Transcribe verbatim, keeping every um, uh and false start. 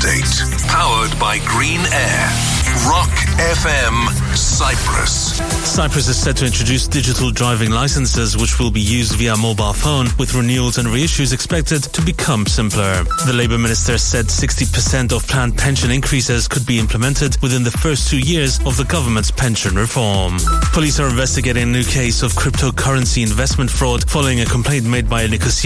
update. Powered by Green Air. Rock F M Cyprus. Cyprus is set to introduce digital driving licenses which will be used via mobile phone, with renewals and reissues expected to become simpler. The Labour Minister said sixty percent of planned pension increases could be implemented within the first two years of the government's pension reform. Police are investigating a new case of cryptocurrency investment fraud following a complaint made by a Nicosia